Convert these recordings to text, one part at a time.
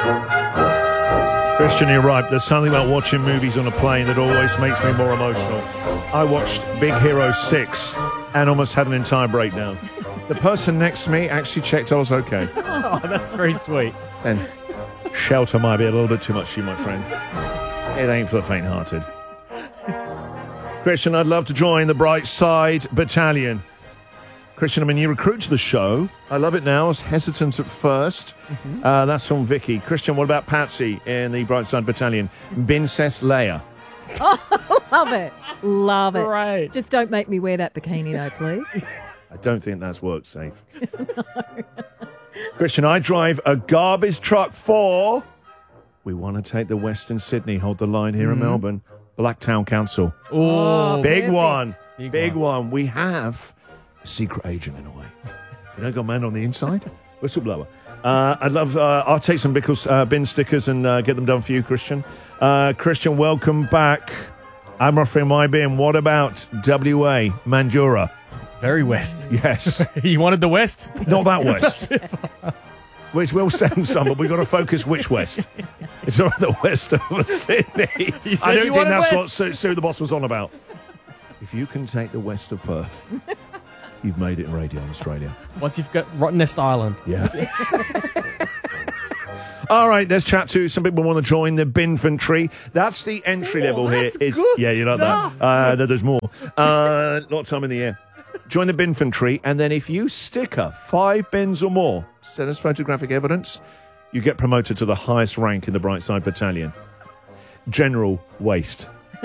Christian, you're right. There's something about watching movies on a plane that always makes me more emotional. I watched Big Hero 6 and almost had an entire breakdown. The person next to me actually checked I was okay. Oh, that's very sweet. And shelter might be a little bit too much for you, my friend. It ain't for the faint-hearted. Christian, I'd love to join the Bright Side Battalion. Christian, I'm a new recruit to the show. I love it now. I was hesitant at first. That's from Vicky. Christian, what about Patsy in the Bright Side Battalion? Princess Leia. Oh, love it. Love it. Right. Just don't make me wear that bikini, though, please. I don't think that's work safe. No. Christian, I drive a garbage truck for... We want to take the Western Sydney. Hold the line here in Melbourne. Blacktown Council. Oh, big perfect. one. Big one. We have a secret agent in a way. You know, got a man on the inside. Whistleblower. I'll take some bin stickers and get them done for you, Christian. Christian, welcome back. I'm offering my bin. What about WA, Mandurah? very west. Yes. You wanted the west? Not that west. Which will send some, but we've got to focus which west. It's all the west of Sydney. I don't think that's what Sue the Boss was on about. If you can take the west of Perth, you've made it in radio in Australia. Once you've got Rotten Nest Island. Yeah. All right, let's chat to some people who want to join the Binfantry. That's the entry level here. Yeah, you like that. There's more. A lot of time in the air. Join the Binfantry, and then if you sticker 5 bins or more, send us photographic evidence, you get promoted to the highest rank in the Brightside Battalion. General Waste.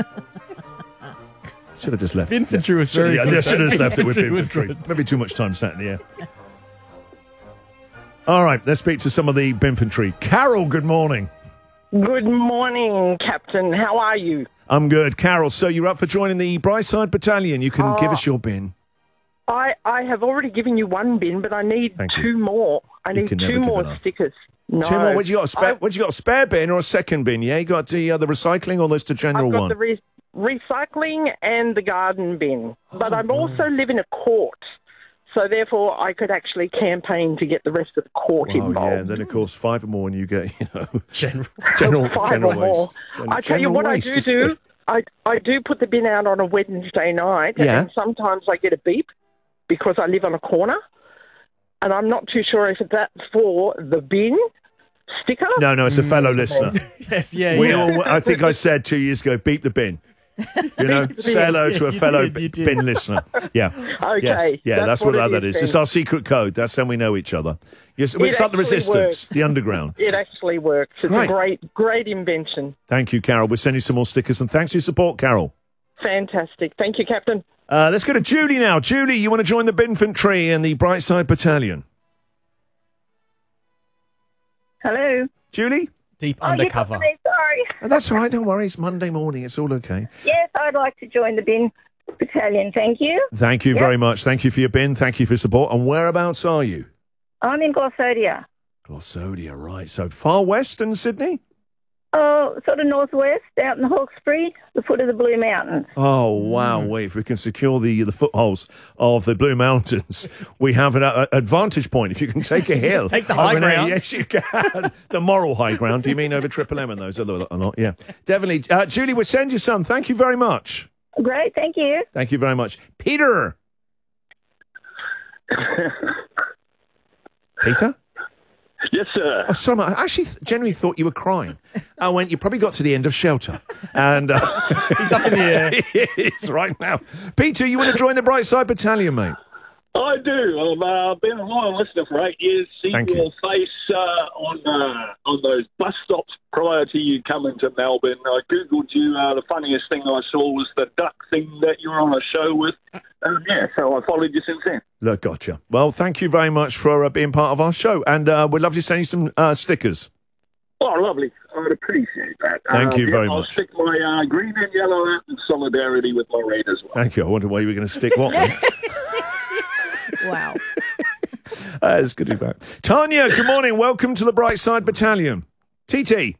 Should have just left it. Infantry was very good. I should have just left it with Infantry Binfantry. Maybe too much time sat in the air. All right, let's speak to some of the Binfantry. Carol, good morning. Good morning, Captain. How are you? I'm good. Carol, so you're up for joining the Brightside Battalion. You can give us your bin. I have already given you 1 bin, but I need 2 more. I need 2 more stickers. No. 2 more? What you got? You got? A spare bin or a second bin? Yeah, you got the recycling or just a general one? I've got the recycling and the garden bin. But I also live in a court. So, therefore, I could actually campaign to get the rest of the court involved. Oh, yeah, and then, of course, 5 or more, and you get, general 5 or more. I tell you what I do. I do put the bin out on a Wednesday night, and sometimes I get a beep because I live on a corner, and I'm not too sure if that's for the bin sticker. No, it's a fellow listener. Yes, yeah. I think I said 2 years ago, beep the bin. You know, say hello to a fellow bin listener. Yeah. Okay. Yes. Yeah, that's what that is. Then. It's our secret code. That's how we know each other. It's like the resistance, works. the underground. It actually works. It's a great invention. Thank you, Carol. We'll send you some more stickers, and thanks for your support, Carol. Fantastic. Thank you, Captain. Let's go to Julie now. Julie, you want to join the Binfantry and the Brightside Battalion? Hello. Julie? Deep undercover. You got me, sorry. That's all right. Don't worry. It's Monday morning. It's all okay. Yes, I'd like to join the bin battalion. Thank you. Thank you very much. Thank you for your bin. Thank you for your support. And whereabouts are you? I'm in Glossodia. Glossodia, right. So far west in Sydney? Oh, sort of northwest, out in the Hawkesbury, the foot of the Blue Mountains. Oh, wow. Wait, if we can secure the footholds of the Blue Mountains, we have an advantage point. If you can take a hill. Take the high ground. Yes, you can. The moral high ground. Do you mean over Triple M and those? Or not? Yeah. Definitely. Julie, we'll send you some. Thank you very much. Great, thank you. Thank you very much. Peter. Peter? Yes, sir. Oh, sorry, I actually genuinely thought you were crying. I went, you probably got to the end of shelter. And he's up in the air. He is right now. Peter, you want to join the Brightside Battalion, mate? I do. I've been a loyal listener for 8 years. Seen your face on those bus stops prior to you coming to Melbourne. I Googled you. The funniest thing I saw was the duck thing that you were on a show with. So I followed you since then. Look, gotcha. Well, thank you very much for being part of our show. And we'd love to send you some stickers. Oh, lovely. I'd appreciate that. Thank you very much. I'll stick my green and yellow out in solidarity with my red as well. Thank you. I wonder why you were going to stick what? Wow. It's good to be back. Tanya, good morning. Welcome to the Brightside Battalion. TT.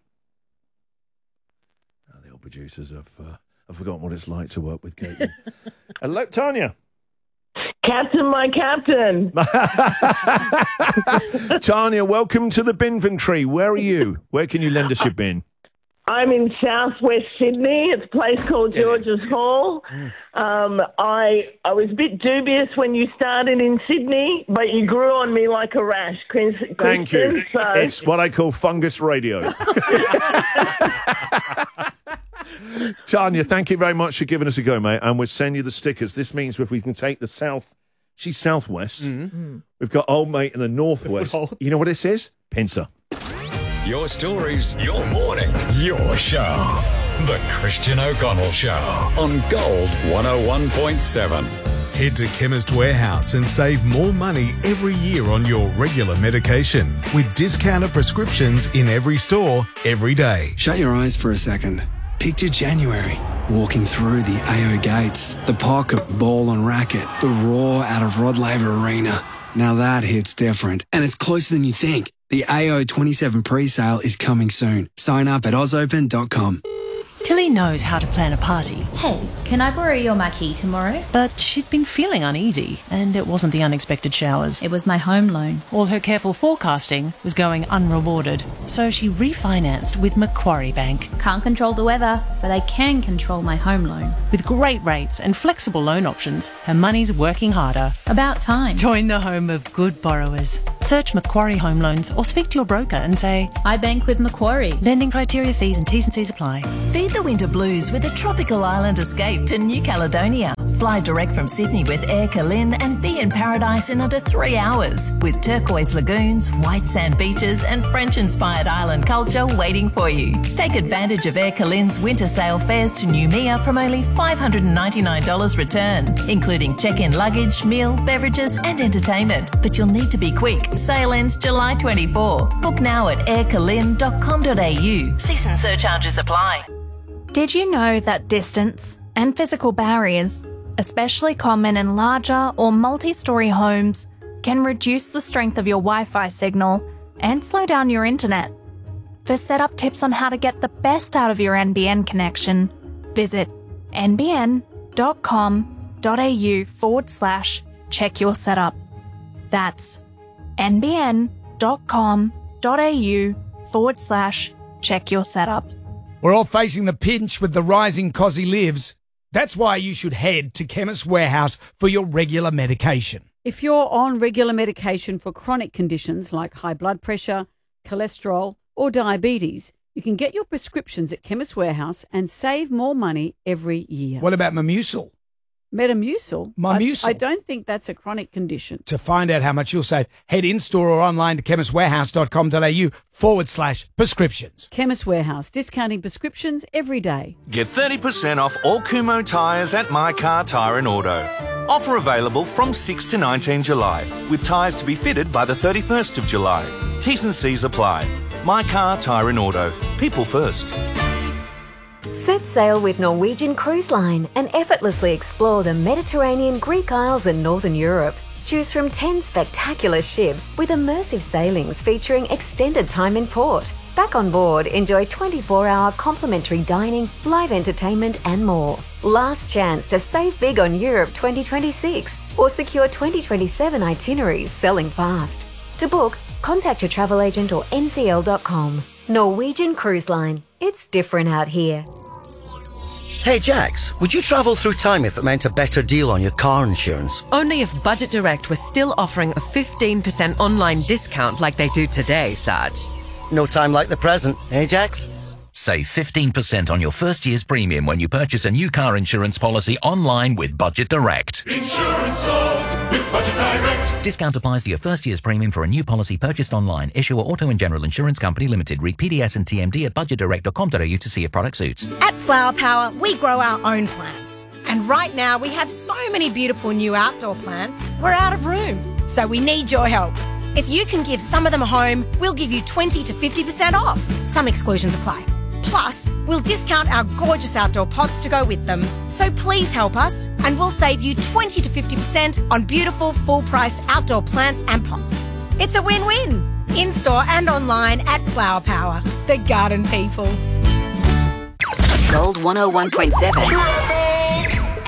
Oh, the old producers have forgotten what it's like to work with Kate. Hello, Tanya. Captain, my captain. Tanya, welcome to the Binfantry. Where are you? Where can you lend us your bin? I'm in southwest Sydney. It's a place called George's Hall. I was a bit dubious when you started in Sydney, but you grew on me like a rash, Kristen. Thank you. So. It's what I call fungus radio. Tanya, thank you very much for giving us a go, mate. And we'll send you the stickers. This means if we can take the south, she's southwest. We've got old mate in the northwest. You know what this is? Pincer. Your stories, your morning, your show. The Christian O'Connell Show on Gold 101.7. Head to Chemist Warehouse and save more money every year on your regular medication with discounted prescriptions in every store, every day. Shut your eyes for a second. Picture January, walking through the AO gates, the pocket ball and racket, the roar out of Rod Laver Arena. Now that hits different, and it's closer than you think. The AO 27 pre-sale is coming soon. Sign up at ozopen.com. Tilly knows how to plan a party. Hey, can I borrow your marquee tomorrow? But she'd been feeling uneasy, and it wasn't the unexpected showers. It was my home loan. All her careful forecasting was going unrewarded, so she refinanced with Macquarie Bank. Can't control the weather, but I can control my home loan. With great rates and flexible loan options, her money's working harder. About time. Join the home of good borrowers. Search Macquarie Home Loans or speak to your broker and say, I bank with Macquarie. Lending criteria, fees and T's and C's apply. Feed the winter blues with a tropical island escape to New Caledonia. Fly direct from Sydney with Air Kalin and be in paradise in under 3 hours with turquoise lagoons, white sand beaches and French-inspired island culture waiting for you. Take advantage of Air Kalin's winter sale fares to Noumea from only $599 return, including check-in luggage, meal, beverages and entertainment. But you'll need to be quick. Sale ends July 24. Book now at airkalin.com.au. Season surcharges apply. Did you know that distance and physical barriers, especially common in larger or multi-storey homes, can reduce the strength of your Wi-Fi signal and slow down your internet? For setup tips on how to get the best out of your NBN connection, visit nbn.com.au/check your setup. That's nbn.com.au/check your setup. We're all facing the pinch with the rising cost of lives. That's why you should head to Chemist Warehouse for your regular medication. If you're on regular medication for chronic conditions like high blood pressure, cholesterol or diabetes, you can get your prescriptions at Chemist Warehouse and save more money every year. What about Metamucil? Metamucil? Metamucil. I don't think that's a chronic condition. To find out how much you'll save, head in-store or online to chemistwarehouse.com.au/prescriptions. Chemist Warehouse, discounting prescriptions every day. Get 30% off all Kumho tyres at My Car Tyre and Auto. Offer available from 6 to 19 July, with tyres to be fitted by the 31st of July. T's and C's apply. My Car Tyre and Auto. People first. Set sail with Norwegian Cruise Line and effortlessly explore the Mediterranean, Greek Isles and Northern Europe. Choose from 10 spectacular ships with immersive sailings featuring extended time in port. Back on board, enjoy 24-hour complimentary dining, live entertainment and more. Last chance to save big on Europe 2026 or secure 2027 itineraries selling fast. To book, contact your travel agent or ncl.com. Norwegian Cruise Line. It's different out here. Hey Jax, would you travel through time if it meant a better deal on your car insurance? Only if Budget Direct was still offering a 15% online discount like they do today, Saj. No time like the present, eh Jax? Save 15% on your first year's premium when you purchase a new car insurance policy online with Budget Direct. Insurance solved with Budget Direct. Discount applies to your first year's premium for a new policy purchased online. Issuer Auto and General Insurance Company Limited. Read PDS and TMD at budgetdirect.com.au to see if product suits. At Flower Power, we grow our own plants. And right now we have so many beautiful new outdoor plants, we're out of room. So we need your help. If you can give some of them a home, we'll give you 20 to 50% off. Some exclusions apply. Plus, we'll discount our gorgeous outdoor pots to go with them. So please help us and we'll save you 20 to 50% on beautiful, full-priced outdoor plants and pots. It's a win-win. In-store and online at Flower Power, the garden people. Gold 101.7.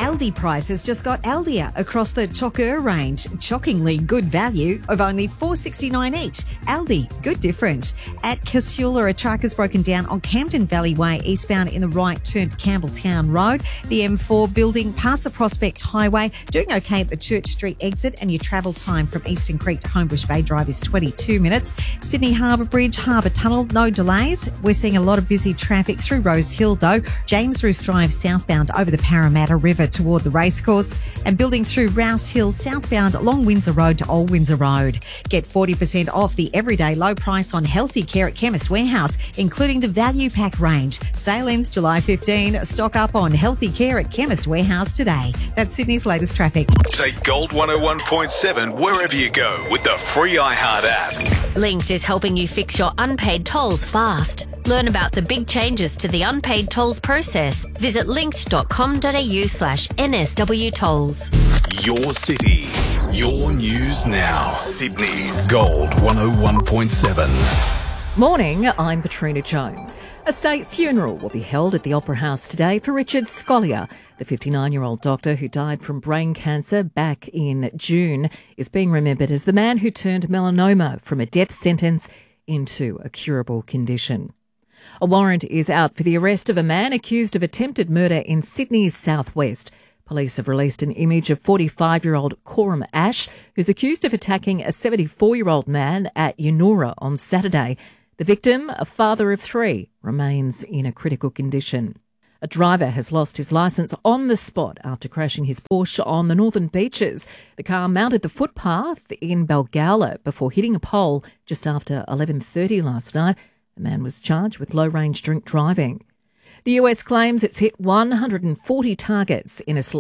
Aldi prices just got Aldier across the Chocker range. Shockingly good value of only $4.69 each. Aldi, good different. At Casula, a truck has broken down on Camden Valley Way, eastbound in the right turn to Campbelltown Road. The M4 building past the Prospect Highway, doing okay at the Church Street exit, and your travel time from Eastern Creek to Homebush Bay Drive is 22 minutes. Sydney Harbour Bridge, Harbour Tunnel, no delays. We're seeing a lot of busy traffic through Rose Hill though. James Roos Drive southbound over the Parramatta River toward the racecourse, and building through Rouse Hill southbound along Windsor Road to Old Windsor Road. Get 40% off the everyday low price on healthy care at Chemist Warehouse, including the Value Pack range. Sale ends July 15. Stock up on healthy care at Chemist Warehouse today. That's Sydney's latest traffic. Take Gold 101.7 wherever you go with the free iHeart app. Linked is helping you fix your unpaid tolls fast. Learn about the big changes to the unpaid tolls process. Visit linked.com.au/NSW tolls. Your city, your news now. Sydney's Gold 101.7. Morning, I'm Katrina Jones. A state funeral will be held at the Opera House today for Richard Scolyer. The 59-year-old doctor who died from brain cancer back in June is being remembered as the man who turned melanoma from a death sentence into a curable condition. A warrant is out for the arrest of a man accused of attempted murder in Sydney's southwest. Police have released an image of 45-year-old Coram Ash, who's accused of attacking a 74-year-old man at Yanoora on Saturday. The victim, a father of three, remains in a critical condition. A driver has lost his licence on the spot after crashing his Porsche on the Northern Beaches. The car mounted the footpath in Balgowlah before hitting a pole just after 11:30 last night. The man was charged with low-range drink driving. The US claims it's hit 140 targets in its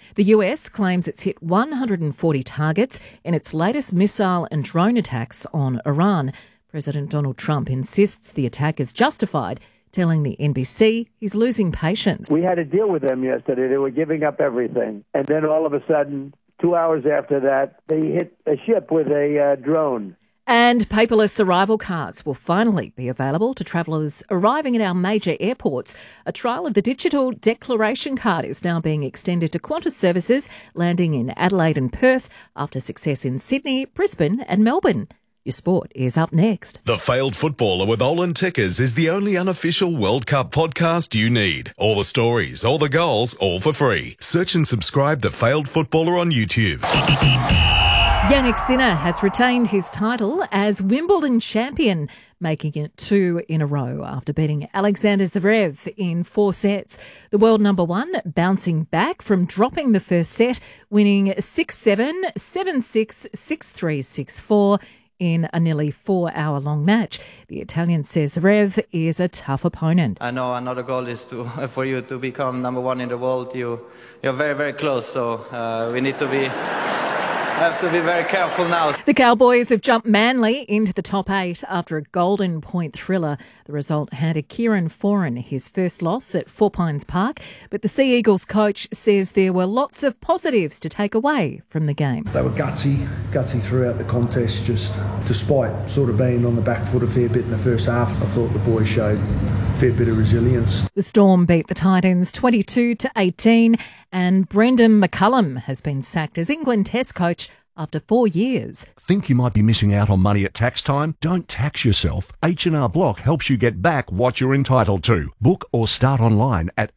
latest missile and drone attacks on Iran. President Donald Trump insists the attack is justified, telling the NBC he's losing patience. We had to deal with them yesterday. They were giving up everything. And then all of a sudden, 2 hours after that, they hit a ship with a drone. And paperless arrival cards will finally be available to travellers arriving at our major airports. A trial of the digital declaration card is now being extended to Qantas services landing in Adelaide and Perth after success in Sydney, Brisbane and Melbourne. Your sport is up next. The Failed Footballer with Olin Tickers is the only unofficial World Cup podcast you need. All the stories, all the goals, all for free. Search and subscribe The Failed Footballer on YouTube. Jannik Sinner has retained his title as Wimbledon champion, making it 2 in a row after beating Alexander Zverev in 4 sets. The world number one bouncing back from dropping the first set, winning 6-7, 7-6, 6-3, 6-4 in a nearly 4-hour-long match. The Italian says Zverev is a tough opponent. I know another goal is for you to become number one in the world. You're very, very close, so we need to be... have to be very careful now. The Cowboys have jumped Manly into the top 8 after a Golden Point thriller. The result handed Kieran Foran his first loss at Four Pines Park, but the Sea Eagles coach says there were lots of positives to take away from the game. They were gutsy throughout the contest, just despite sort of being on the back foot a fair bit in the first half. I thought the boys showed a fair bit of resilience. The Storm beat the Titans 22-18, and Brendan McCullum has been sacked as England Test coach after 4 years. Think you might be missing out on money at tax time? Don't tax yourself. H&R Block helps you get back what you're entitled to. Book or start online at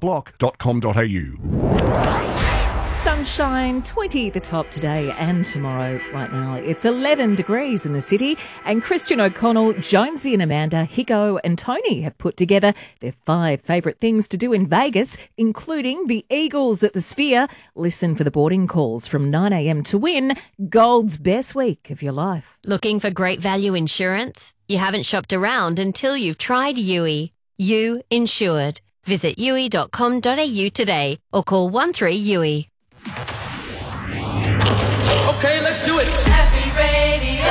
hrblock.com.au. Sunshine, 20 the top today and tomorrow. Right now it's 11 degrees in the city, and Christian O'Connell, Jonesy and Amanda, Hicko and Tony have put together their 5 favourite things to do in Vegas, including the Eagles at the Sphere. Listen for the boarding calls from 9 a.m. to win Gold's best week of your life. Looking for great value insurance? You haven't shopped around until you've tried Yui. You Insured. Visit yui.com.au today or call 13-YUI. Okay, let's do it. Happy Radio.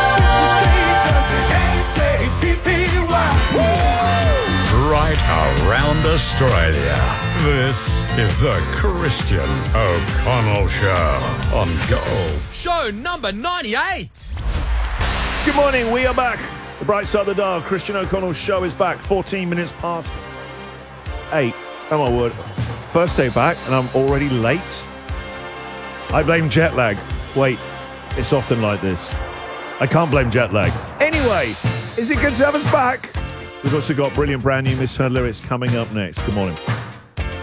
Right around Australia. This is the Christian O'Connell Show on Gold. Show number 98. Good morning, we are back. The bright side of the dial, Christian O'Connell's show is back. 14 minutes past 8. Oh, my word. First day back, and I'm already late. I blame jet lag. Wait, it's often like this. I can't blame jet lag. Anyway, is it good to have us back? We've also got brilliant brand new Misheard Lyrics coming up next. Good morning.